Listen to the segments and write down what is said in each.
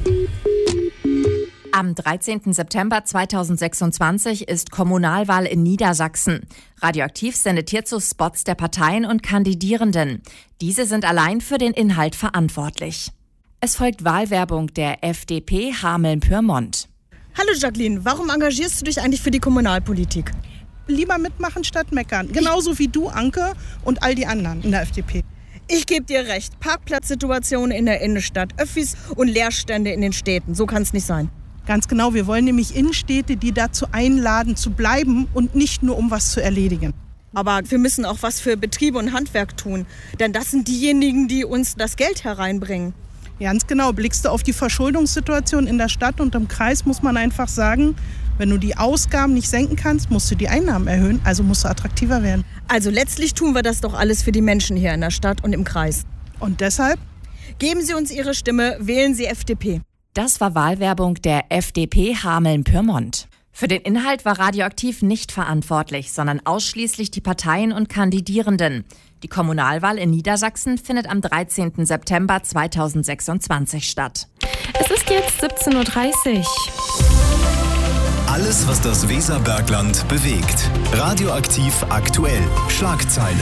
Am 13. September 2026 ist Kommunalwahl in Niedersachsen. Radioaktiv sendet hierzu Spots der Parteien und Kandidierenden. Diese sind allein für den Inhalt verantwortlich. Es folgt Wahlwerbung der FDP Hameln-Pyrmont. Hallo Jacqueline, warum engagierst du dich eigentlich für die Kommunalpolitik? Lieber mitmachen statt meckern. Genauso wie du, Anke, und all die anderen in der FDP. Ich gebe dir recht. Parkplatzsituationen in der Innenstadt, Öffis und Leerstände in den Städten. So kann es nicht sein. Ganz genau, wir wollen nämlich Innenstädte, die dazu einladen, zu bleiben und nicht nur, um was zu erledigen. Aber wir müssen auch was für Betriebe und Handwerk tun. Denn das sind diejenigen, die uns das Geld hereinbringen. Ganz genau. Blickst du auf die Verschuldungssituation in der Stadt und im Kreis, muss man einfach sagen, wenn du die Ausgaben nicht senken kannst, musst du die Einnahmen erhöhen, also musst du attraktiver werden. Also letztlich tun wir das doch alles für die Menschen hier in der Stadt und im Kreis. Und deshalb? Geben Sie uns Ihre Stimme, wählen Sie FDP. Das war Wahlwerbung der FDP Hameln-Pyrmont. Für den Inhalt war Radioaktiv nicht verantwortlich, sondern ausschließlich die Parteien und Kandidierenden. Die Kommunalwahl in Niedersachsen findet am 13. September 2026 statt. Es ist jetzt 17:30 Uhr. Alles, was das Weserbergland bewegt. Radioaktiv aktuell. Schlagzeilen.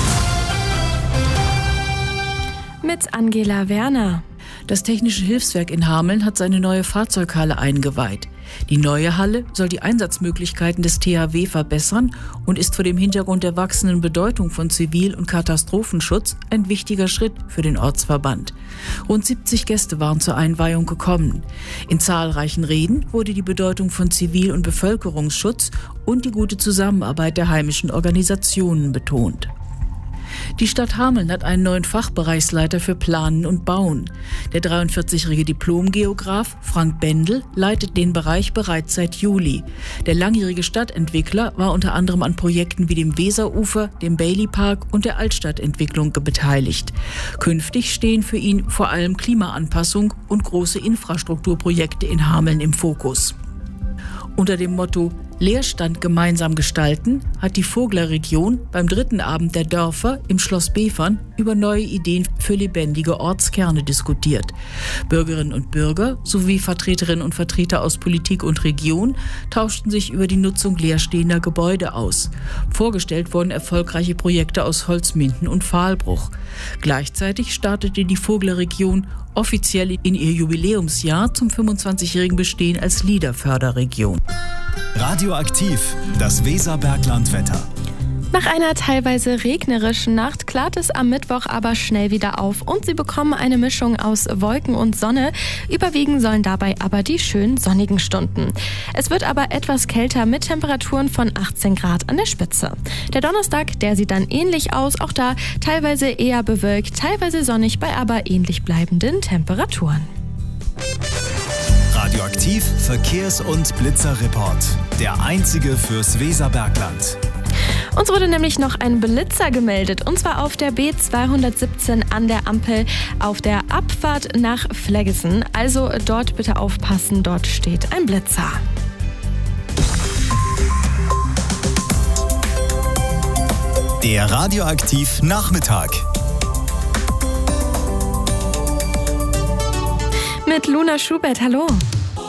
Mit Angela Werner. Das Technische Hilfswerk in Hameln hat seine neue Fahrzeughalle eingeweiht. Die neue Halle soll die Einsatzmöglichkeiten des THW verbessern und ist vor dem Hintergrund der wachsenden Bedeutung von Zivil- und Katastrophenschutz ein wichtiger Schritt für den Ortsverband. Rund 70 Gäste waren zur Einweihung gekommen. In zahlreichen Reden wurde die Bedeutung von Zivil- und Bevölkerungsschutz und die gute Zusammenarbeit der heimischen Organisationen betont. Die Stadt Hameln hat einen neuen Fachbereichsleiter für Planen und Bauen. Der 43-jährige Diplomgeograf Frank Bendel leitet den Bereich bereits seit Juli. Der langjährige Stadtentwickler war unter anderem an Projekten wie dem Weserufer, dem Bailey Park und der Altstadtentwicklung beteiligt. Künftig stehen für ihn vor allem Klimaanpassung und große Infrastrukturprojekte in Hameln im Fokus. Unter dem Motto Leerstand gemeinsam gestalten hat die Vogler-Region beim 3. Abend der Dörfer im Schloss Befern über neue Ideen für lebendige Ortskerne diskutiert. Bürgerinnen und Bürger sowie Vertreterinnen und Vertreter aus Politik und Region tauschten sich über die Nutzung leerstehender Gebäude aus. Vorgestellt wurden erfolgreiche Projekte aus Holzminden und Pfahlbruch. Gleichzeitig startete die Vogler-Region offiziell in ihr Jubiläumsjahr zum 25-jährigen Bestehen als LEADER-Förderregion. Radioaktiv, das Weserberglandwetter. Nach einer teilweise regnerischen Nacht klart es am Mittwoch aber schnell wieder auf und Sie bekommen eine Mischung aus Wolken und Sonne. Überwiegen sollen dabei aber die schönen sonnigen Stunden. Es wird aber etwas kälter mit Temperaturen von 18 Grad an der Spitze. Der Donnerstag, der sieht dann ähnlich aus, auch da teilweise eher bewölkt, teilweise sonnig bei aber ähnlich bleibenden Temperaturen. Radioaktiv Verkehrs- und Blitzerreport. Der einzige fürs Weserbergland. Uns wurde nämlich noch ein Blitzer gemeldet, und zwar auf der B217 an der Ampel auf der Abfahrt nach Fleggesen. Also dort bitte aufpassen, dort steht ein Blitzer. Der Radioaktiv Nachmittag. Mit Luna Schubert, hallo.